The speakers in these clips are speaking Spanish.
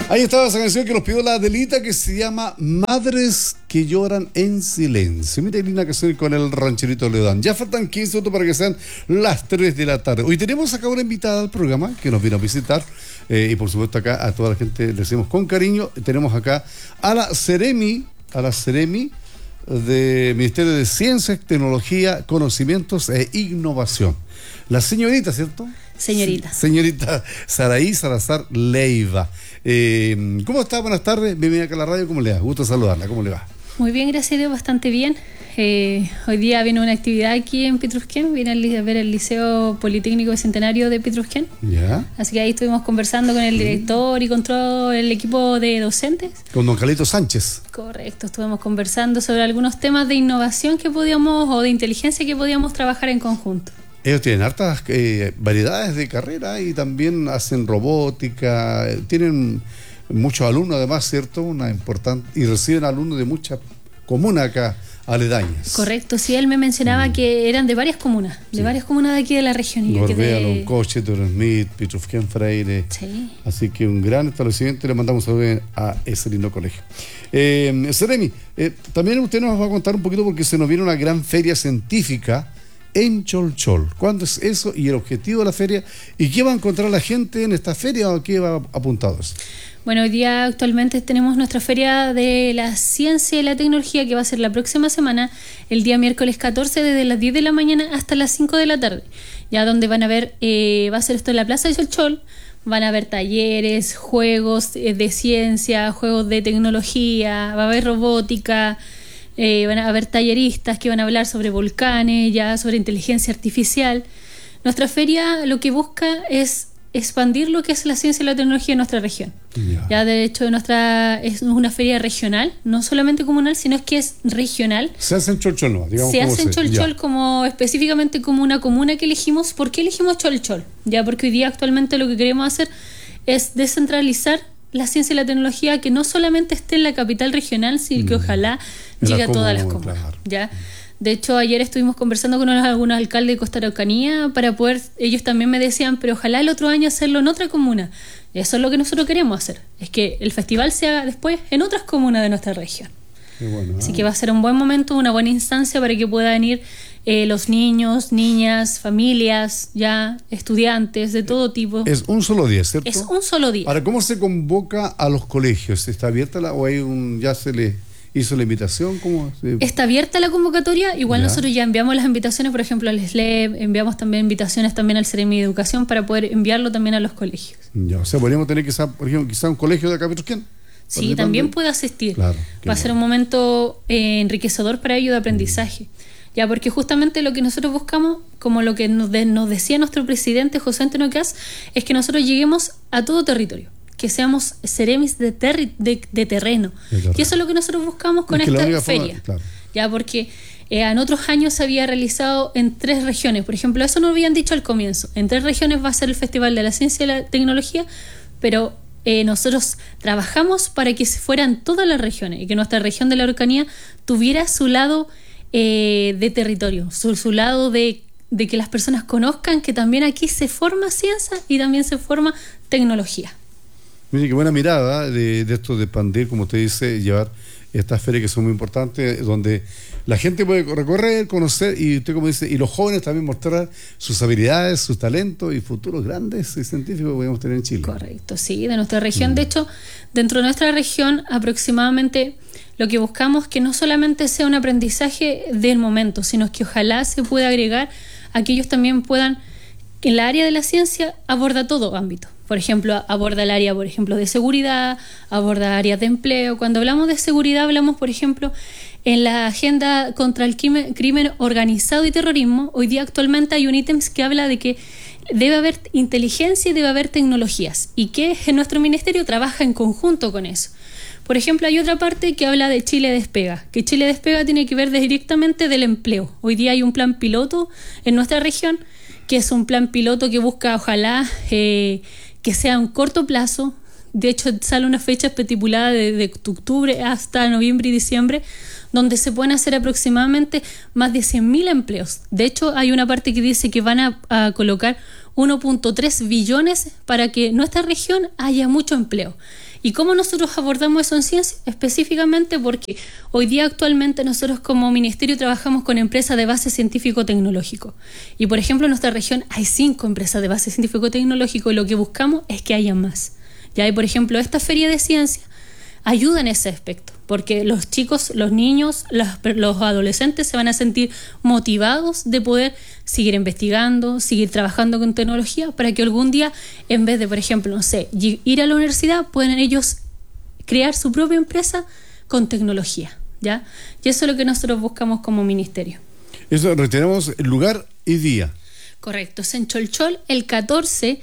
Ahí estaba esa canción que nos pidió la Adelita, que se llama Madres que lloran en silencio. Mira, linda canción con el rancherito Leodán. Ya faltan 15 minutos para que sean las 3 de la tarde. Hoy tenemos acá una invitada al programa que nos vino a visitar. Y por supuesto acá a toda la gente le decimos con cariño. Tenemos acá a la Seremi de Ministerio de Ciencia, Tecnología, Conocimientos e Innovación. La señorita, ¿cierto? Señorita. Señorita Saraí Salazar Leiva. ¿Cómo está? Buenas tardes. Bienvenida acá a la radio. ¿Cómo le va? Gusto saludarla. ¿Cómo le va? Muy bien, gracias a Dios, bastante bien. Hoy día viene una actividad aquí en Pitrusquén. Vine a ver el Liceo Politécnico Bicentenario de Pitrusquén. Ya. Así que ahí estuvimos conversando con el director y con todo el equipo de docentes. Con don Carlito Sánchez. Correcto, estuvimos conversando sobre algunos temas de innovación que podíamos, o de inteligencia que podíamos trabajar en conjunto. Ellos tienen hartas variedades de carrera y también hacen robótica, tienen muchos alumnos además, ¿cierto? Y reciben alumnos de muchas comunas acá aledañas. Correcto, sí, él me mencionaba que eran de varias comunas, de aquí de la región. Gorbea, Loncoche, Torres Smith, Pitrusquén, Freire. Sí. Así que un gran establecimiento y le mandamos un saludo a ese lindo colegio. Seremi, también usted nos va a contar un poquito porque se nos viene una gran feria científica en Cholchol. ¿Cuándo es eso y el objetivo de la feria? ¿Y qué va a encontrar la gente en esta feria o qué va apuntado eso? Bueno, hoy día actualmente tenemos nuestra feria de la ciencia y la tecnología que va a ser la próxima semana, el día miércoles 14, desde las 10 de la mañana hasta las 5 de la tarde. Ya donde van a ver, va a ser esto en la Plaza de Cholchol, van a haber talleres, juegos de ciencia, juegos de tecnología, va a haber robótica. Van a haber talleristas que van a hablar sobre volcanes, ya sobre inteligencia artificial. Nuestra feria lo que busca es expandir lo que es la ciencia y la tecnología en nuestra región. Ya de hecho es una feria regional, no solamente comunal, sino que es regional. Se hace en Cholchol, ¿no? Digamos, se hace en Cholchol como específicamente como una comuna que elegimos. ¿Por qué elegimos Cholchol? Ya porque hoy día actualmente lo que queremos hacer es descentralizar la ciencia y la tecnología, que no solamente esté en la capital regional, sino que ojalá llegue a todas las comunas. Claro. ¿Ya? De hecho, ayer estuvimos conversando con algunos alcaldes de Costa Araucanía para poder, ellos también me decían, pero ojalá el otro año hacerlo en otra comuna. Y eso es lo que nosotros queremos hacer, es que el festival se haga después en otras comunas de nuestra región. Bueno, así que va a ser un buen momento, una buena instancia para que puedan ir los niños, niñas, familias, ya estudiantes de todo tipo. Es un solo día, ¿cierto? Es un solo día. Ahora, ¿cómo se convoca a los colegios? ¿Está abierta o hay ya se le hizo la invitación? ¿Cómo está abierta la convocatoria? Igual nosotros ya enviamos las invitaciones, por ejemplo, al SLEP, enviamos también invitaciones también al Ceremi de Educación para poder enviarlo también a los colegios. Ya, o sea, podríamos tener por ejemplo, quizá un colegio de acá Pitrusquén. Sí, también puede asistir. Claro, va a ser un momento enriquecedor para ellos de aprendizaje. Ya, porque justamente lo que nosotros buscamos, como lo que nos decía nuestro presidente José Antonio Caz, es que nosotros lleguemos a todo territorio, que seamos Ceremis de terreno. Y eso es lo que nosotros buscamos con esta feria. Claro. Ya, porque en otros años se había realizado en 3 regiones. Por ejemplo, eso nos habían dicho al comienzo. En 3 regiones va a ser el Festival de la Ciencia y la Tecnología, pero nosotros trabajamos para que fueran todas las regiones y que nuestra región de la Araucanía tuviera su lado de territorio, su lado de que las personas conozcan que también aquí se forma ciencia y también se forma tecnología. Mire, qué buena mirada de esto de expandir, como usted dice, llevar estas ferias que son muy importantes, donde la gente puede recorrer, conocer, y usted como dice, y los jóvenes también mostrar sus habilidades, sus talentos y futuros grandes científicos que podemos tener en Chile. Correcto, sí, de nuestra región. De hecho, dentro de nuestra región aproximadamente lo que buscamos que no solamente sea un aprendizaje del momento, sino que ojalá se pueda agregar a que ellos también puedan, que en la área de la ciencia aborda todo ámbito. Por ejemplo, aborda el área, por ejemplo, de seguridad, aborda áreas de empleo. Cuando hablamos de seguridad, hablamos, por ejemplo, en la agenda contra el crimen organizado y terrorismo. Hoy día actualmente hay un ítem que habla de que debe haber inteligencia y debe haber tecnologías, y que en nuestro ministerio trabaja en conjunto con eso. Por ejemplo, hay otra parte que habla de Chile Despega, que Chile Despega tiene que ver directamente del empleo. Hoy día hay un plan piloto en nuestra región, que es un plan piloto que busca, ojalá, que sea a un corto plazo. De hecho, sale una fecha estipulada de octubre hasta noviembre y diciembre, donde se pueden hacer aproximadamente más de 100.000 empleos. De hecho, hay una parte que dice que van a colocar 1.3 billones para que en nuestra región haya mucho empleo. ¿Y cómo nosotros abordamos eso en ciencia? Específicamente porque hoy día actualmente nosotros como ministerio trabajamos con empresas de base científico-tecnológico. Y por ejemplo en nuestra región hay 5 empresas de base científico-tecnológico y lo que buscamos es que haya más. Ya hay por ejemplo esta feria de ciencia ayuda en ese aspecto, porque los chicos, los niños, los adolescentes se van a sentir motivados de poder seguir investigando, seguir trabajando con tecnología, para que algún día, en vez de, por ejemplo, no sé, ir a la universidad, puedan ellos crear su propia empresa con tecnología, ¿ya? Y eso es lo que nosotros buscamos como ministerio. Eso, retenemos lugar y día. Correcto, es en Cholchol el 14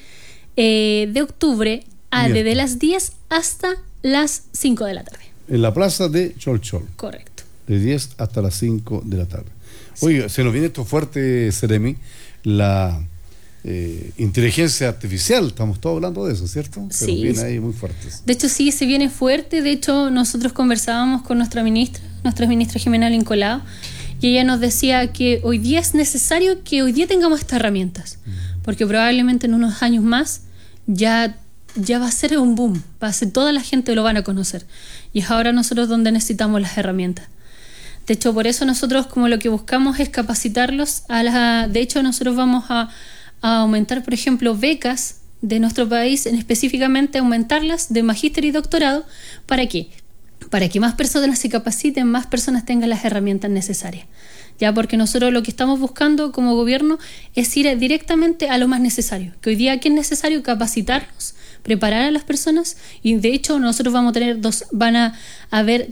de octubre, desde las 10 hasta las 5 de la tarde. En la plaza de Cholchol. Correcto. De 10 hasta las 5 de la tarde. Oiga, se nos viene esto fuerte, Seremi, la inteligencia artificial, estamos todos hablando de eso, ¿cierto? Pero sí, viene ahí muy fuertes. De hecho, sí, se viene fuerte. De hecho, nosotros conversábamos con nuestra ministra Jimena Lincolao, y ella nos decía que hoy día es necesario que hoy día tengamos estas herramientas, porque probablemente en unos años más ya va a ser un boom, toda la gente lo van a conocer, y es ahora nosotros donde necesitamos las herramientas. De hecho, por eso nosotros como lo que buscamos es capacitarlos de hecho, nosotros vamos a aumentar, por ejemplo, becas de nuestro país, específicamente aumentarlas de magíster y doctorado. ¿Para qué? Para que más personas se capaciten, más personas tengan las herramientas necesarias. Ya, porque nosotros lo que estamos buscando como gobierno es ir directamente a lo más necesario, que hoy día aquí es necesario capacitarnos, preparar a las personas, y de hecho nosotros vamos a tener van a haber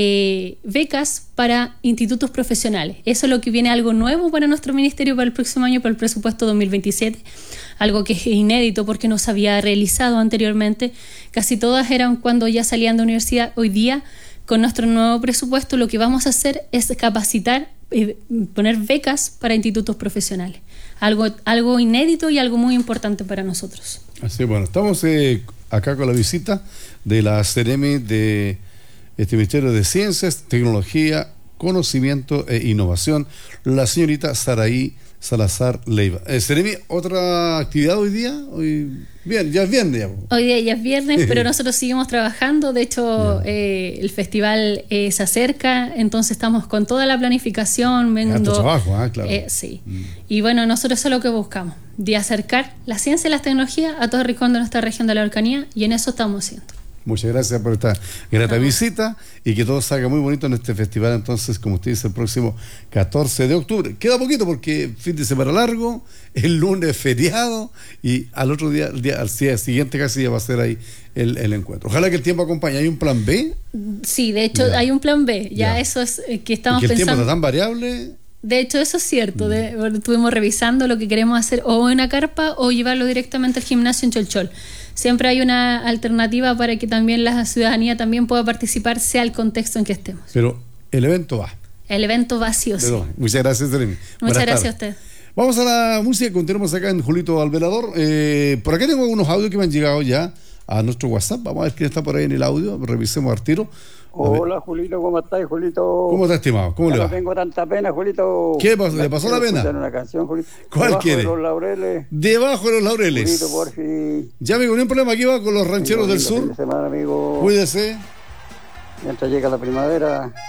becas para institutos profesionales. Eso es lo que viene, algo nuevo para nuestro ministerio para el próximo año, para el presupuesto 2027, algo que es inédito porque no se había realizado anteriormente. Casi todas eran cuando ya salían de universidad. Hoy día, con nuestro nuevo presupuesto, lo que vamos a hacer es capacitar, poner becas para institutos profesionales. Algo inédito y algo muy importante para nosotros. Así, bueno, estamos acá con la visita de la CEREMI de este Ministerio de Ciencias, Tecnología, Conocimiento e Innovación, la señorita Saraí Salazar Leiva. CEREMI, ¿otra actividad hoy día? Bien, ya es viernes. Hoy día ya es viernes, pero nosotros seguimos trabajando. De hecho, el festival se acerca, entonces estamos con toda la planificación. Trabajo, claro. Sí. Y bueno, nosotros eso es lo que buscamos, de acercar la ciencia y las tecnologías a todo el rincón de nuestra región de la Araucanía, y en eso estamos haciendo. Muchas gracias por esta grata visita, y que todo salga muy bonito en este festival. Entonces, como usted dice, el próximo 14 de octubre. Queda poquito porque fin de semana largo, el lunes feriado, y al otro día, al día siguiente casi ya va a ser ahí el encuentro. Ojalá que el tiempo acompañe. ¿Hay un plan B? Sí, de hecho hay un plan B. Eso es que estamos porque el pensando. Tiempo está tan variable. De hecho, eso es cierto. Estuvimos revisando lo que queremos hacer, o una carpa o llevarlo directamente al gimnasio en Cholchol. Siempre hay una alternativa para que también la ciudadanía también pueda participar, sea el contexto en que estemos. Pero el evento va. El evento va sí o sí. Muchas gracias, Seremi. Muchas gracias a usted. Vamos a la música, continuamos acá en Julito Alvelador. Por acá tengo algunos audios que me han llegado ya a nuestro WhatsApp. Vamos a ver quién está por ahí en el audio, revisemos al tiro. Hola, Julito, ¿cómo estás, Julito? ¿Cómo está, estimado? ¿Cómo le va? No tengo tanta pena, Julito. ¿Qué pasó? ¿Le pasó la pena? Una canción, Julito. ¿Cuál Debajo quiere? De los laureles. Debajo de los laureles. Julito, por fin. Ya, amigo, no hay problema. Aquí va con los rancheros del sur. Fin de semana, amigo. Cuídese. Mientras llega la primavera.